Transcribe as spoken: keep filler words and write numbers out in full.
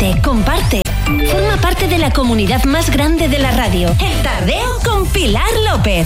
Comparte, comparte. Forma parte de la comunidad más grande de la radio. El Tardeo con Pilar López.